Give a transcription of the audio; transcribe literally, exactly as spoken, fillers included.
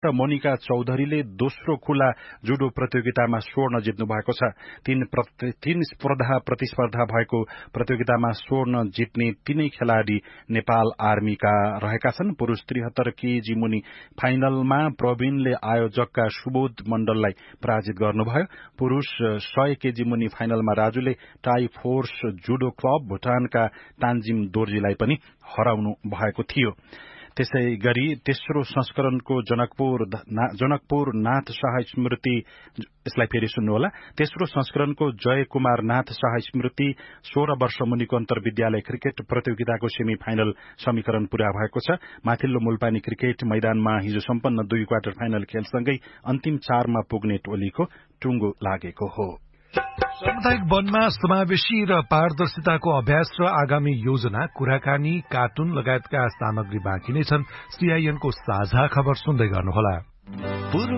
मोनिका चौधरीले दोस्रो खुला जुडो प्रतियोगितामा स्वर्ण जित्नु भएको छ। तीन तीन स्पर्धा प्रतिस्पर्धा भएको प्रतियोगितामा स्वर्ण जित्ने तीनै खेलाड़ी नेपाल आर्मीका रहेका छन्। पुरूष त्रिहत्तर केजी मुनि फाइनलमा प्रवीणले आयोजकका सुबोध मण्डललाई पराजित गर्नुभयो। पुरूष सय केजी मुनि फाइनलमा राजुले टाई फोर्स जुडो क्लब भुटानका तान्जिम दोर्जीलाई पनि हराउनु भएको थियो। त्यसै गरी तेस्रो संस्करणको जनकपुर जनकपुर नाथ शाह स्मृति यसलाई फेरि सुन्नुहोला तेस्रो संस्करणको जय कुमार नाथ शाह स्मृति सोह्र वर्ष मुनिको अन्तर विद्यालय क्रिकेट प्रतियोगिताको सेमी फाइनल समीकरण पूरा भएको छ। माथिल्लो मुलपानी क्रिकेट मैदानमा हिजो सम्पन्न दुई क्वार्टर फाइनल खेलसँगै अन्तिम चारमा पुग्ने टोलीको टुंगो लागेको हो। सामुदायिक वनमा समावेशी र पारदर्शिताको अभ्यास र आगामी योजना, कुराकानी, कार्टुन लगायतका सामग्री बाँकी नै छन्। सीआईएनको साझा खबर सुन्दै गर्नुहोला।